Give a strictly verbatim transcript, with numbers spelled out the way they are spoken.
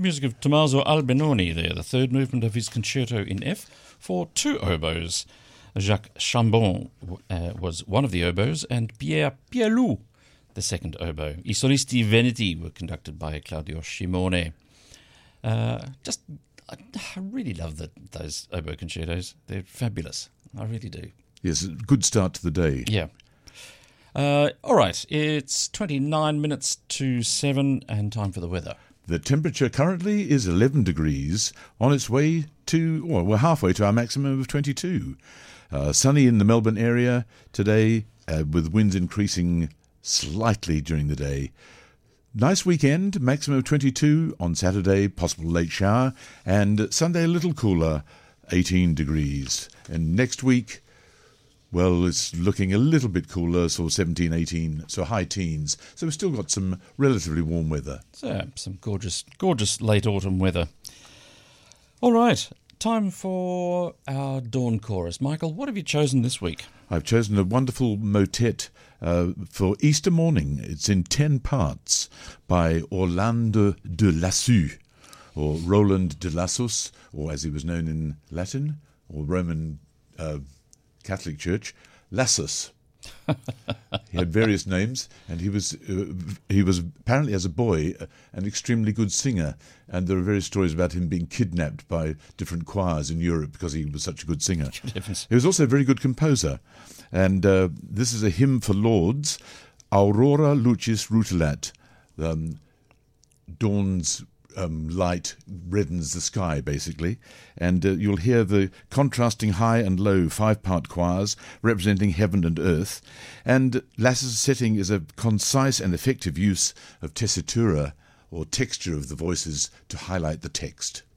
Music of Tommaso Albinoni there, the third movement of his concerto in F for two oboes. Jacques Chambon uh, was one of the oboes, and Pierre Pierlou, the second oboe. I solisti veneti were conducted by Claudio Scimone. Uh, just, I, I really love the, those oboe concertos. They're fabulous. I really do. Yes, a good start to the day. Yeah. Uh, all right, it's twenty-nine minutes to seven, and time for the weather. The temperature currently is eleven degrees, on its way to, well, we're halfway to our maximum of twenty-two. Uh, sunny in the Melbourne area today, uh, with winds increasing slightly during the day. Nice weekend, maximum of twenty-two on Saturday, possible late shower, and Sunday a little cooler, eighteen degrees. And next week, well, it's looking a little bit cooler, so seventeen, eighteen, so high teens. So we've still got some relatively warm weather. So, some gorgeous, gorgeous late autumn weather. All right, time for our dawn chorus. Michael, what have you chosen this week? I've chosen a wonderful motet uh, for Easter morning. It's in ten parts by Orlando de Lassus, or Roland de Lassus, or as he was known in Latin, or Roman uh, Catholic Church, Lassus. He had various names, and he was uh, he was apparently as a boy uh, an extremely good singer, and there are various stories about him being kidnapped by different choirs in Europe because he was such a good singer. He was also a very good composer, and uh, this is a hymn for Lords, Aurora Lucis Rutilat, um, dawn's Um, light reddens the sky, basically, and uh, you'll hear the contrasting high and low five-part choirs representing heaven and earth, and Lassus' setting is a concise and effective use of tessitura, or texture of the voices, to highlight the text.